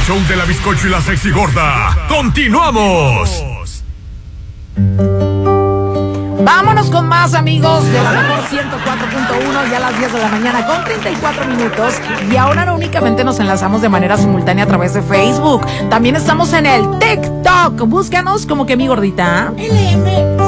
show de la bizcocho y la sexy gorda. ¡Continuamos! Vámonos con más, amigos, de la mejor 104.1, ya a las 10 de la mañana con 34 minutos. Y ahora no únicamente nos enlazamos de manera simultánea a través de Facebook, también estamos en el TikTok. Búscanos como que mi gordita LM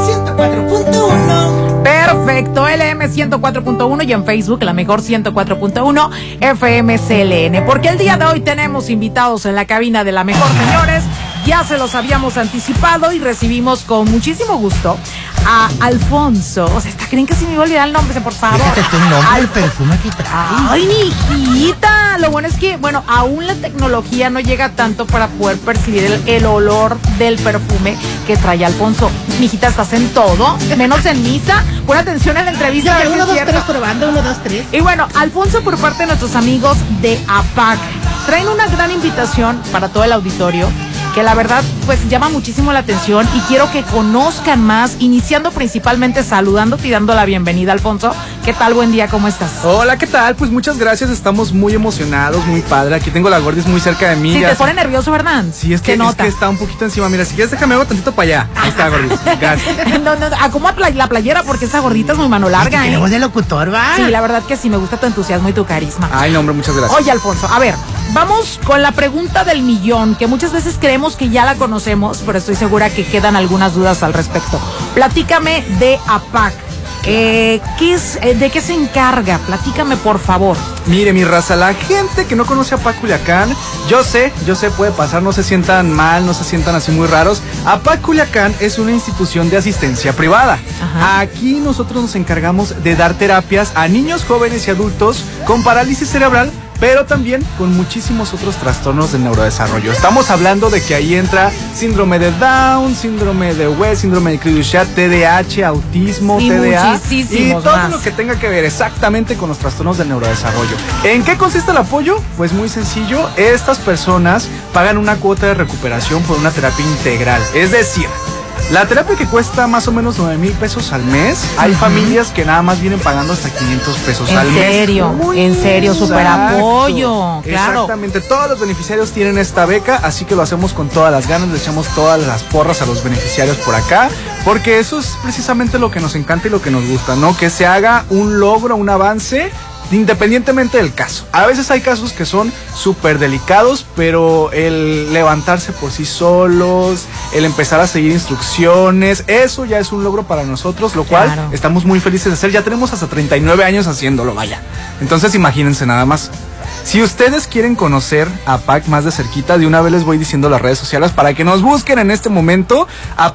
104.1. Perfecto, LM 104.1 y en Facebook la mejor 104.1 FM CLN. Porque el día de hoy tenemos invitados en la cabina de la mejor, señores. Ya se los habíamos anticipado y recibimos con muchísimo gusto a Alfonso. O sea, ¿creen que si me iba a olvidar el nombre? Por favor. Fíjate tu nombre, el perfume que trae. Ay, mi hijita. Lo bueno es que, bueno, aún la tecnología no llega tanto para poder percibir el olor del perfume que trae Alfonso. Mi hijita, estás en todo, menos en misa. Pon atención en la entrevista. Ya, 1, 2, 3 probando, 1, 2, 3. Y bueno, Alfonso, por parte de nuestros amigos de APAC, traen una gran invitación para todo el auditorio, que la verdad pues llama muchísimo la atención y quiero que conozcan más, iniciando principalmente saludándote y dando la bienvenida. Alfonso, ¿qué tal? Buen día, ¿cómo estás? Hola, ¿qué tal? Pues muchas gracias, estamos muy emocionados, muy padre. Aquí tengo la Gordis muy cerca de mí. Sí, te pone nervioso, ¿verdad? Sí, es que está un poquito encima. Mira, si quieres déjame algo tantito para allá. Ahí está, Gordis. Gracias. No, acomoda la playera porque esa gordita es muy mano larga, ¿eh? de locutor, va. Sí, la verdad que sí, me gusta tu entusiasmo y tu carisma. Ay, no, hombre, muchas gracias. Oye, Alfonso, a ver, vamos con la pregunta del millón, que muchas veces creemos que ya la conocemos, pero estoy segura que quedan algunas dudas al respecto. Platícame de APAC. ¿De qué se encarga? Platícame, por favor. Mire, mi raza, la gente que no conoce a APAC Culiacán, yo sé, puede pasar, no se sientan mal, no se sientan así muy raros. APAC Culiacán es una institución de asistencia privada. Ajá. Aquí nosotros nos encargamos de dar terapias a niños, jóvenes y adultos con parálisis cerebral, pero también con muchísimos otros trastornos del neurodesarrollo. Estamos hablando de que ahí entra síndrome de Down, síndrome de West, síndrome de Creutzfeldt, TDAH, autismo, y TDA y todo más. Lo que tenga que ver exactamente con los trastornos del neurodesarrollo. ¿En qué consiste el apoyo? Pues muy sencillo, estas personas pagan una cuota de recuperación por una terapia integral, es decir, la terapia que cuesta más o menos 9,000 pesos al mes, hay familias que nada más vienen pagando hasta 500 pesos al mes. En serio, súper apoyo, claro. Exactamente, todos los beneficiarios tienen esta beca, así que lo hacemos con todas las ganas, le echamos todas las porras a los beneficiarios por acá, porque eso es precisamente lo que nos encanta y lo que nos gusta, ¿no? Que se haga un logro, un avance, independientemente del caso. A veces hay casos que son súper delicados, pero el levantarse por sí solos, el empezar a seguir instrucciones, eso ya es un logro para nosotros, lo cual estamos muy felices de hacer. Ya tenemos hasta 39 años haciéndolo, vaya. Entonces imagínense nada más. Si ustedes quieren conocer a APAC más de cerquita, de una vez les voy diciendo las redes sociales para que nos busquen en este momento.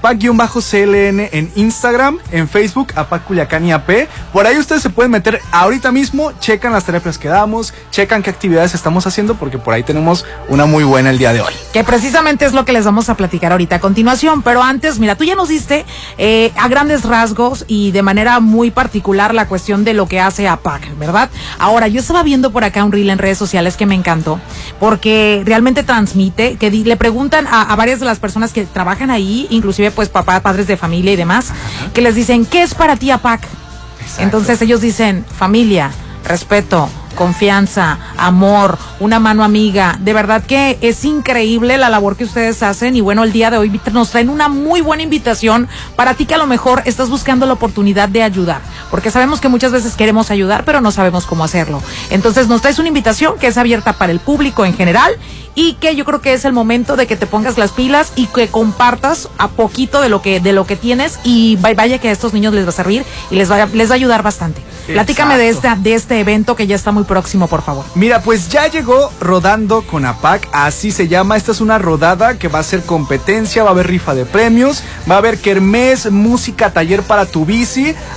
APAC-CLN en Instagram, en Facebook, APAC Culiacán y AP. Por ahí ustedes se pueden meter ahorita mismo, checan las terapias que damos, checan qué actividades estamos haciendo, porque por ahí tenemos una muy buena el día de hoy. Que precisamente es lo que les vamos a platicar ahorita a continuación. Pero antes, mira, tú ya nos diste a grandes rasgos y de manera muy particular la cuestión de lo que hace APAC, ¿verdad? Ahora, yo estaba viendo por acá un reel en redes sociales que me encantó, porque realmente transmite, que le preguntan a varias de las personas que trabajan ahí, inclusive pues padres de familia y demás, que les dicen, ¿qué es para ti APAC? Exacto. Entonces ellos dicen, familia, respeto, confianza, amor, una mano amiga. De verdad que es increíble la labor que ustedes hacen y bueno, el día de hoy nos traen una muy buena invitación para ti que a lo mejor estás buscando la oportunidad de ayudar, porque sabemos que muchas veces queremos ayudar, pero no sabemos cómo hacerlo. Entonces nos traes una invitación que es abierta para el público en general y que yo creo que es el momento de que te pongas las pilas y que compartas a poquito de lo que tienes y vaya que a estos niños les va a servir y les va a ayudar bastante. Platícame de este evento que ya está muy próximo, por favor. Mira, pues ya llegó Rodando con APAC, así se llama. Esta es una rodada que va a ser competencia, va a haber rifa de premios, va a haber kermés, música, taller para tu bici.